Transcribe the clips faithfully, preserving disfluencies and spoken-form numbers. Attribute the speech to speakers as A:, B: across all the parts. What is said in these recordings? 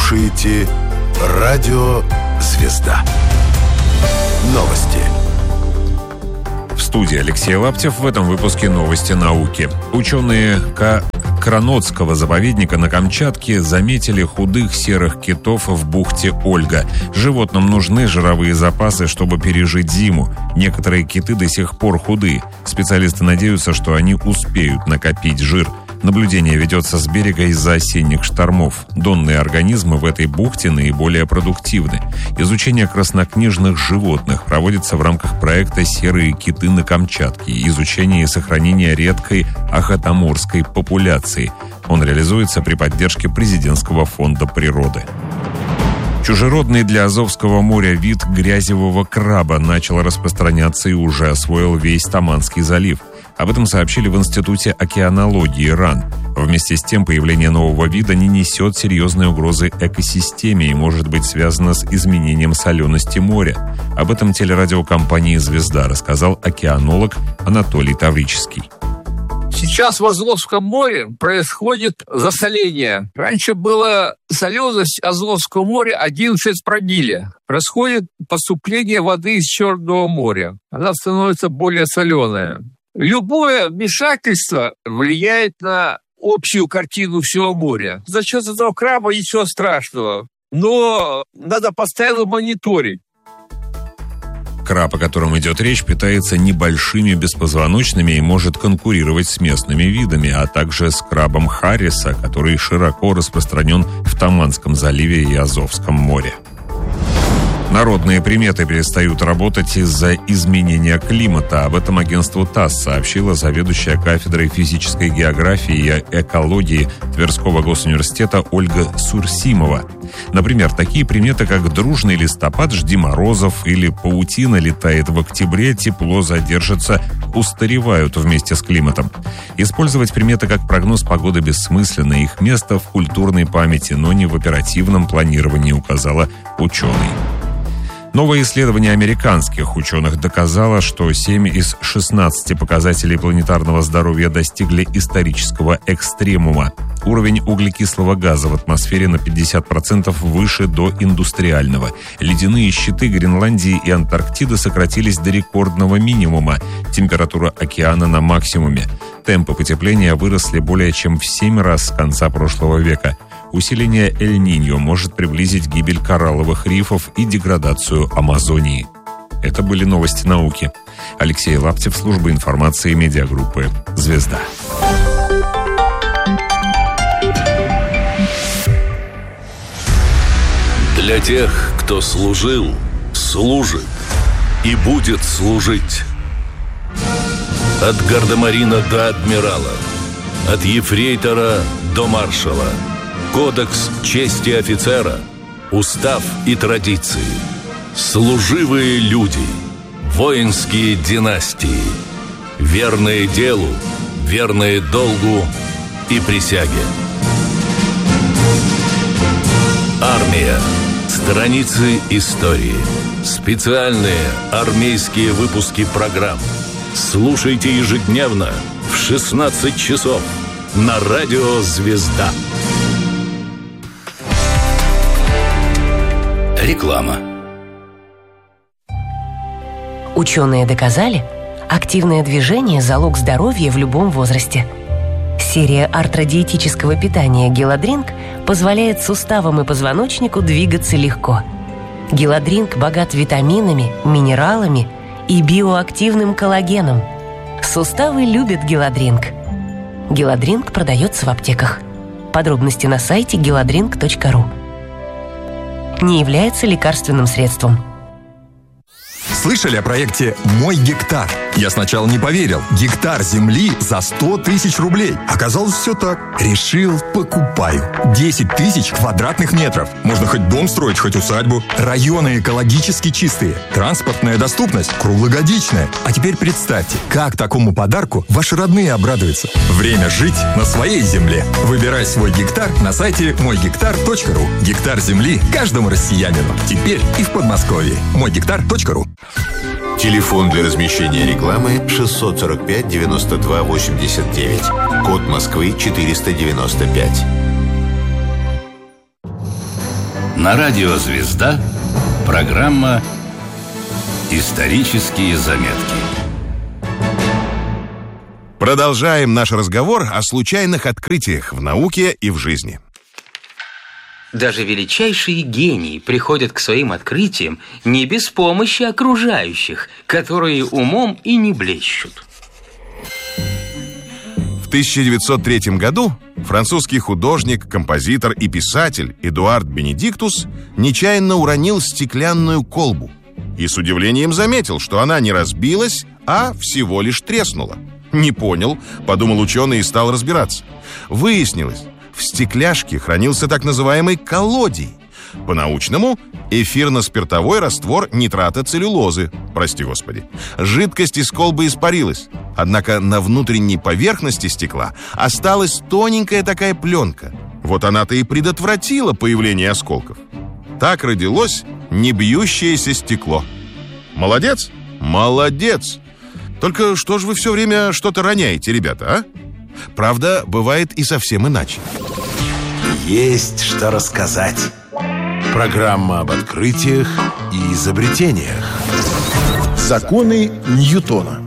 A: слушаете Радио «Звезда». Новости.
B: В студии Алексей Лаптев. В этом выпуске новости науки. Ученые Кранотского заповедника на Камчатке заметили худых серых китов в бухте Ольга. Животным нужны жировые запасы, чтобы пережить зиму. Некоторые киты до сих пор худые. Специалисты надеются, что они успеют накопить жир. Наблюдение ведется с берега из-за осенних штормов. Донные организмы в этой бухте наиболее продуктивны. Изучение краснокнижных животных проводится в рамках проекта «Серые киты на Камчатке». Изучение и сохранение редкой охотоморской популяции. Он реализуется при поддержке Президентского фонда природы. Чужеродный для Азовского моря вид грязевого краба начал распространяться и уже освоил весь Таманский залив. Об этом сообщили в Институте океанологии РАН. Вместе с тем, появление нового вида не несет серьезной угрозы экосистеме и может быть связано с изменением солености моря. Об этом телерадиокомпании «Звезда» рассказал океанолог Анатолий Таврический.
C: Сейчас в Азовском море происходит засоление. Раньше была соленость Азовского моря одиннадцать промилле. Происходит поступление воды из Черного моря. Она становится более соленая. Любое вмешательство влияет на общую картину всего моря. За счет этого краба ничего страшного. Но надо постоянно мониторить.
B: Краб, о котором идет речь, питается небольшими беспозвоночными и может конкурировать с местными видами, а также с крабом Харриса, который широко распространен в Таманском заливе и Азовском море. Народные приметы перестают работать из-за изменения климата. Об этом агентству ТАСС сообщила заведующая кафедрой физической географии и экологии Тверского госуниверситета Ольга Сурсимова. Например, такие приметы, как «дружный листопад, жди морозов» или «паутина летает в октябре, тепло задержится», устаревают вместе с климатом. Использовать приметы как прогноз погоды бессмысленно, их место в культурной памяти, но не в оперативном планировании, указала ученый. Новое исследование американских ученых доказало, что семь из шестнадцати показателей планетарного здоровья достигли исторического экстремума. Уровень углекислого газа в атмосфере на пятьдесят процентов выше доиндустриального. Ледяные щиты Гренландии и Антарктиды сократились до рекордного минимума. Температура океана на максимуме. Темпы потепления выросли более чем в семь раз с конца прошлого века. Усиление Эль-Ниньо может приблизить гибель коралловых рифов и деградацию Амазонии. Это были новости науки. Алексей Лаптев, служба информации медиагруппы «Звезда».
D: Для тех, кто служил, служит и будет служить. От гардемарина до адмирала, от ефрейтора до маршала. Кодекс чести офицера, устав и традиции. Служивые люди, воинские династии. Верные делу, верные долгу и присяге. Армия. Страницы истории. Специальные армейские выпуски программ. Слушайте ежедневно в шестнадцать часов на радио «Звезда». Реклама.
E: Ученые доказали, активное движение – залог здоровья в любом возрасте. Серия артродиетического питания «Геладринк» позволяет суставам и позвоночнику двигаться легко. «Геладринк» богат витаминами, минералами и биоактивным коллагеном. Суставы любят «Геладринк». «Геладринк» продается в аптеках. Подробности на сайте геладринк точка ру. Не является лекарственным средством.
F: Слышали о проекте «Мой гектар»? Я сначала не поверил. Гектар земли за сто тысяч рублей. Оказалось, все так. Решил, покупаю. десять тысяч квадратных метров. Можно хоть дом строить, хоть усадьбу. Районы экологически чистые. Транспортная доступность круглогодичная. А теперь представьте, как такому подарку ваши родные обрадуются. Время жить на своей земле. Выбирай свой гектар на сайте мой гектар точка ру. Гектар земли каждому россиянину. Теперь и в Подмосковье. мой гектар точка ру.
A: Телефон для размещения рекламы шестьсот сорок пять девяносто два восемьдесят девять. Код Москвы четыреста девяносто пять.
D: На радио «Звезда» программа «Исторические заметки».
G: Продолжаем наш разговор о случайных открытиях в науке и в жизни.
H: Даже величайшие гении приходят к своим открытиям не без помощи окружающих, которые умом и не блещут.
G: В тысяча девятьсот третьем году французский художник, композитор и писатель Эдуард Бенедиктус нечаянно уронил стеклянную колбу и с удивлением заметил, что она не разбилась, а всего лишь треснула. Не понял, подумал ученый и стал разбираться. Выяснилось, в стекляшке хранился так называемый коллодий. По-научному – эфирно-спиртовой раствор нитрата целлюлозы. Прости господи. Жидкость из колбы испарилась. Однако на внутренней поверхности стекла осталась тоненькая такая пленка. Вот она-то и предотвратила появление осколков. Так родилось небьющееся стекло. Молодец? Молодец! Только что же вы все время что-то роняете, ребята, а? Правда, бывает и совсем иначе.
I: Есть что рассказать. Программа об открытиях и изобретениях.
J: Законы Ньютона.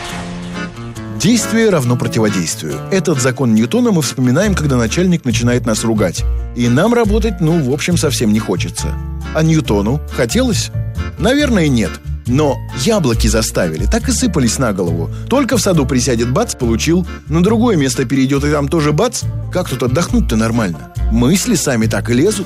J: Действие равно противодействию. Этот закон Ньютона мы вспоминаем, когда начальник начинает нас ругать. И нам работать, ну, в общем, совсем не хочется. А Ньютону хотелось? Наверное, нет. Но яблоки заставили, так и сыпались на голову. Только в саду присядет, бац, получил. На другое место перейдет, и там тоже бац. Как тут отдохнуть-то нормально? Мысли сами так и лезут.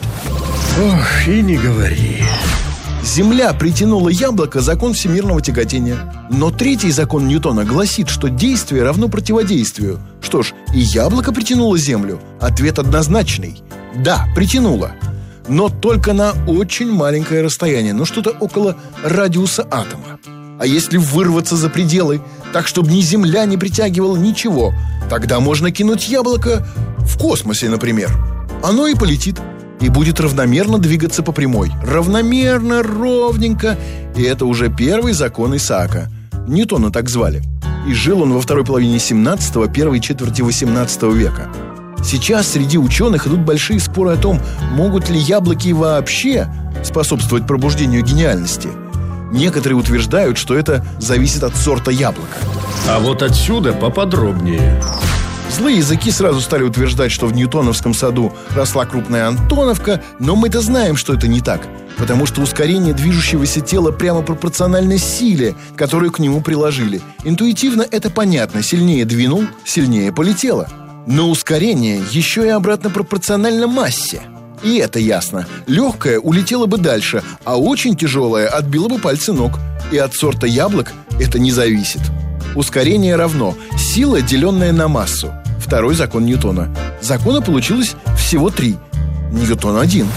I: Ох, и не говори.
J: Земля притянула яблоко, закон всемирного тяготения. Но третий закон Ньютона гласит, что действие равно противодействию. Что ж, и яблоко притянуло Землю. Ответ однозначный. Да, притянуло. Но только на очень маленькое расстояние, ну что-то около радиуса атома. А если вырваться за пределы, так чтобы ни Земля не притягивала ничего, тогда можно кинуть яблоко в космосе, например. Оно и полетит, и будет равномерно двигаться по прямой. Равномерно, ровненько. И это уже первый закон Исаака. Ньютона так звали. И жил он во второй половине семнадцатого, первой четверти восемнадцатого века. Сейчас среди ученых идут большие споры о том, могут ли яблоки вообще способствовать пробуждению гениальности. Некоторые утверждают, что это зависит от сорта яблока.
I: А вот отсюда поподробнее.
J: Злые языки сразу стали утверждать, что в Ньютоновском саду росла крупная Антоновка, но мы-то знаем, что это не так, потому что ускорение движущегося тела прямо пропорционально силе, которую к нему приложили. Интуитивно это понятно: сильнее двинул, сильнее полетело. Но ускорение еще и обратно пропорционально массе. И это ясно. Легкое улетело бы дальше, а очень тяжелое отбило бы пальцы ног. И от сорта яблок это не зависит. Ускорение равно сила, деленная на массу. Второй закон Ньютона. Закона получилось всего три. Ньютон один.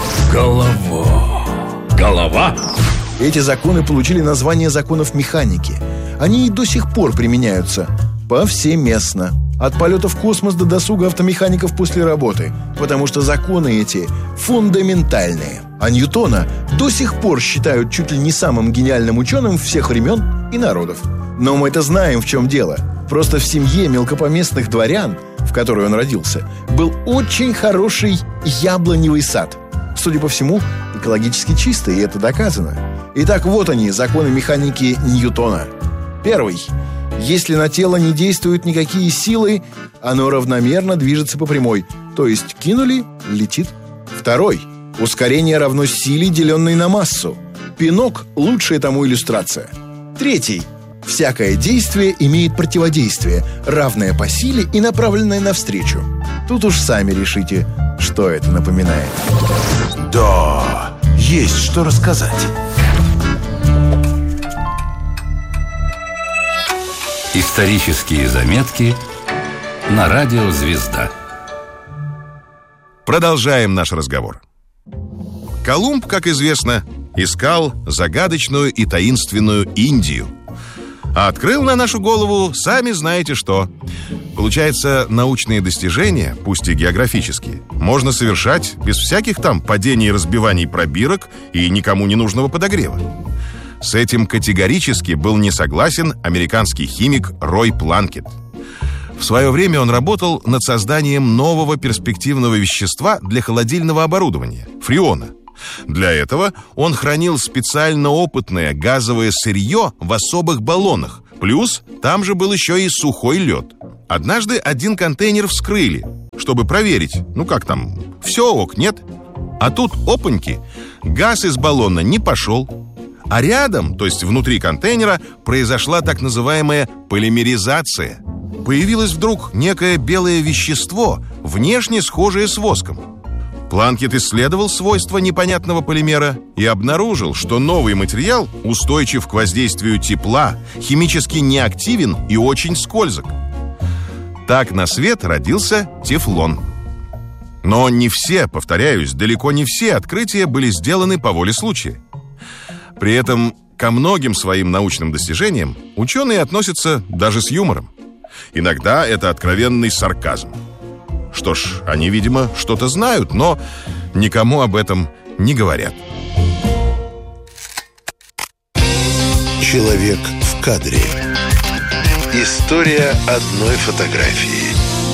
I: Голова. Голова?
J: Эти законы получили название законов механики. Они и до сих пор применяются повсеместно. От полета в космос до досуга автомехаников после работы. Потому что законы эти фундаментальные. А Ньютона до сих пор считают чуть ли не самым гениальным ученым всех времен и народов. Но мы-то знаем, в чем дело. Просто в семье мелкопоместных дворян, в которой он родился, был очень хороший яблоневый сад. Судя по всему, экологически чистый, и это доказано. Итак, вот они, законы механики Ньютона. Первый. Если на тело не действуют никакие силы, оно равномерно движется по прямой. То есть кинули – летит. Второй. Ускорение равно силе, деленной на массу. Пинок – лучшая тому иллюстрация. Третий. Всякое действие имеет противодействие, равное по силе и направленное навстречу. Тут уж сами решите, что это напоминает.
I: Да, есть что рассказать.
D: Исторические заметки на радио «Звезда».
G: Продолжаем наш разговор. Колумб, как известно, искал загадочную и таинственную Индию. А открыл на нашу голову сами знаете что. Получается, научные достижения, пусть и географические, можно совершать без всяких там падений и разбиваний пробирок и никому не нужного подогрева. С этим категорически был не согласен американский химик Рой Планкет. В свое время он работал над созданием нового перспективного вещества для холодильного оборудования – фреона. Для этого он хранил специально опытное газовое сырье в особых баллонах. Плюс там же был еще и сухой лед. Однажды один контейнер вскрыли, чтобы проверить, ну как там, все ок, нет? А тут, опаньки, газ из баллона не пошел. А рядом, то есть внутри контейнера, произошла так называемая полимеризация. Появилось вдруг некое белое вещество, внешне схожее с воском. Планкет исследовал свойства непонятного полимера и обнаружил, что новый материал устойчив к воздействию тепла, химически неактивен и очень скользок. Так на свет родился тефлон. Но не все, повторяюсь, далеко не все открытия были сделаны по воле случая. При этом ко многим своим научным достижениям ученые относятся даже с юмором. Иногда это откровенный сарказм. Что ж, они, видимо, что-то знают, но никому об этом не говорят.
I: Человек в кадре. История одной фотографии.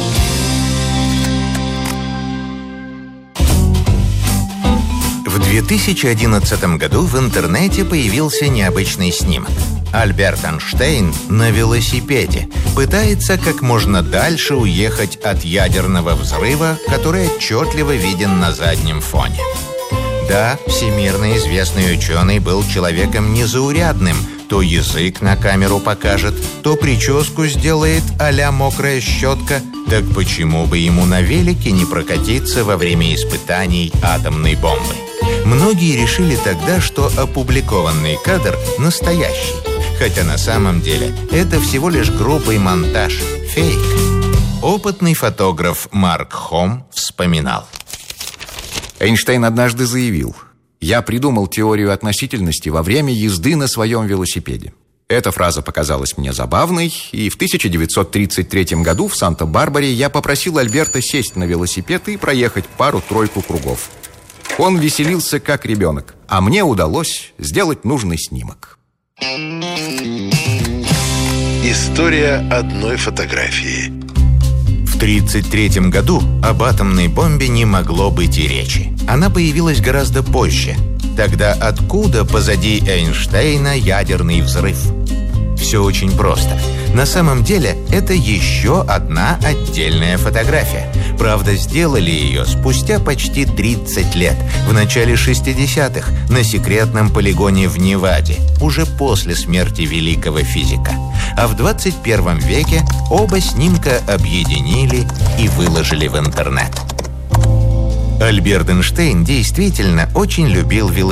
K: В две тысячи одиннадцатом году в интернете появился необычный снимок. Альберт Эйнштейн на велосипеде пытается как можно дальше уехать от ядерного взрыва, который отчетливо виден на заднем фоне. Да, всемирно известный ученый был человеком незаурядным. То язык на камеру покажет, то прическу сделает а-ля мокрая щетка. Так почему бы ему на велике не прокатиться во время испытаний атомной бомбы? Многие решили тогда, что опубликованный кадр настоящий. Хотя на самом деле это всего лишь грубый монтаж, фейк. Опытный фотограф Марк Хом вспоминал.
L: Эйнштейн однажды заявил: «Я придумал теорию относительности во время езды на своем велосипеде». Эта фраза показалась мне забавной, и в тысяча девятьсот тридцать третьем году в Санта-Барбаре я попросил Альберта сесть на велосипед и проехать пару-тройку кругов. Он веселился как ребенок, а мне удалось сделать нужный снимок.
I: История одной фотографии.
K: В тридцать третьем году об атомной бомбе не могло быть и речи. Она появилась гораздо позже. Тогда откуда позади Эйнштейна ядерный взрыв? Все очень просто. На самом деле это еще одна отдельная фотография. Правда, сделали ее спустя почти тридцать лет, в начале шестидесятых, на секретном полигоне в Неваде, уже после смерти великого физика. А в двадцать первом веке оба снимка объединили и выложили в интернет. Альберт Эйнштейн действительно очень любил велосипед.